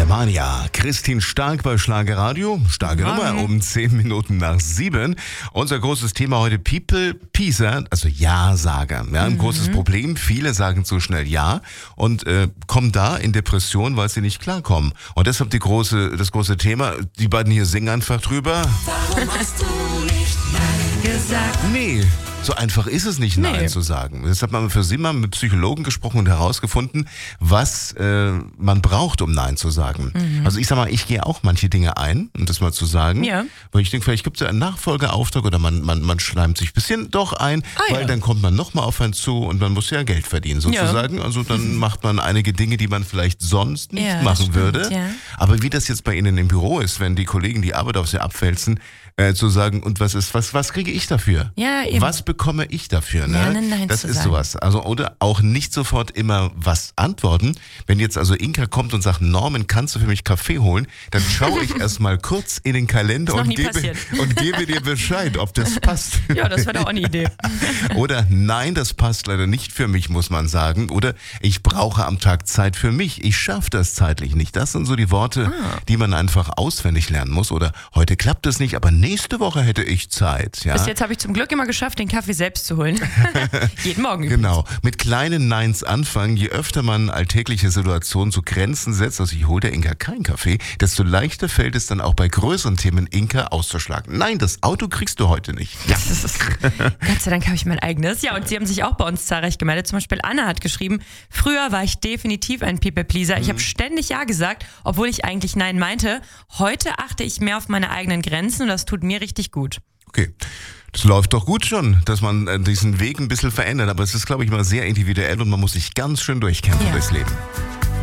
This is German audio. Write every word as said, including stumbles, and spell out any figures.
Alemannia, Christine Stark bei Schlager Radio. Starke Nummer um zehn Minuten nach sieben. Unser großes Thema heute People Pleaser, also Ja-Sager. Ja, ein mhm. großes Problem. Viele sagen zu schnell Ja und äh, kommen da in Depression, weil sie nicht klarkommen. Und deshalb die große, das große Thema. Die beiden hier singen einfach drüber. Warum hast du nicht Nein gesagt? Nee. So einfach ist es nicht, Nein nee. zu sagen. Das hat man für Sie mal mit Psychologen gesprochen und herausgefunden, was äh, man braucht, um Nein zu sagen. Mhm. Also ich sag mal, ich gehe auch manche Dinge ein, um das mal zu sagen. Ja. Weil ich denke, vielleicht gibt es ja einen Nachfolgeauftrag oder man, man, man schleimt sich ein bisschen doch ein, ah, weil ja. dann kommt man nochmal auf einen zu und man muss ja Geld verdienen sozusagen. Ja. Also dann mhm. macht man einige Dinge, die man vielleicht sonst nicht ja, machen stimmt, würde. Ja. Aber wie das jetzt bei Ihnen im Büro ist, wenn die Kollegen die Arbeit auf Sie abwälzen, äh, zu sagen, und was ist, was, was kriege ich dafür? Ja, eben. Was bekomme ich dafür? Ne? Nein, nein, das ist sagen. sowas. Also, oder auch nicht sofort immer was antworten. Wenn jetzt also Inka kommt und sagt, Norman, kannst du für mich Kaffee holen? Dann schaue ich erstmal kurz in den Kalender und gebe, und gebe dir Bescheid, ob das passt. Ja, das wäre doch auch eine Idee. Oder nein, das passt leider nicht für mich, muss man sagen. Oder ich brauche am Tag Zeit für mich. Ich schaffe das zeitlich nicht. Das sind so die Worte, ah. die man einfach auswendig lernen muss. Oder heute klappt es nicht, aber nächste Woche hätte ich Zeit. Ja? Bis jetzt habe ich zum Glück immer geschafft, den Kaffee selbst zu holen. Jeden Morgen übrigens. Genau. Mit kleinen Neins anfangen. Je öfter man alltägliche Situationen zu Grenzen setzt, also ich hole der Inka keinen Kaffee, desto leichter fällt es dann auch bei größeren Themen Inka auszuschlagen. Nein, das Auto kriegst du heute nicht. Ja. Das ist, Gott sei Dank habe ich mein eigenes. Ja, und Sie haben sich auch bei uns zahlreich gemeldet. Zum Beispiel Anna hat geschrieben, früher war ich definitiv ein People-Pleaser. Ich habe ständig Ja gesagt, obwohl ich eigentlich Nein meinte. Heute achte ich mehr auf meine eigenen Grenzen und das tut mir richtig gut. Okay. Das läuft doch gut schon, dass man diesen Weg ein bisschen verändert. Aber es ist, glaube ich, mal sehr individuell und man muss sich ganz schön durchkämpfen ja. durchs Leben.